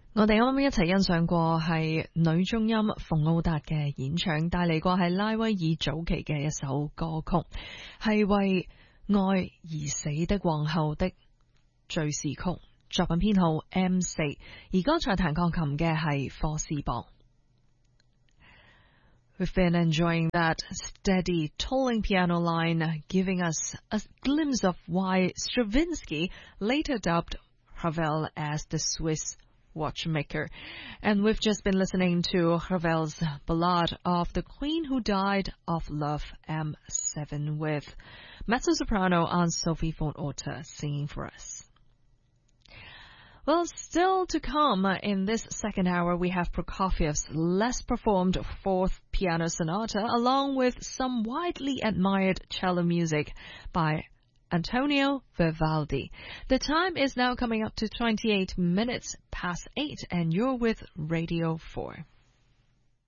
我哋啱啱一齊欣賞過係女中音馮奧達嘅演唱，帶嚟過係拉威爾早期嘅一首歌曲，係為愛而死的皇后的敘事曲，作品編號 M4， 而剛才彈鋼琴嘅係科斯博。We've been enjoying that steady tolling piano line, giving us a glimpse of why Stravinsky later dubbed Ravel as the Swiss watchmaker. And we've just been listening to Ravel's Ballad of the Queen Who Died of Love M7 with mezzo-soprano Anne-Sophie von Otter singing for us. Well, still to come in this second hour, we have Prokofiev's less performed fourth piano sonata, along with some widely admired cello music by Antonio Vivaldi. The time is now coming up to 28 minutes past 8, and you're with Radio 4.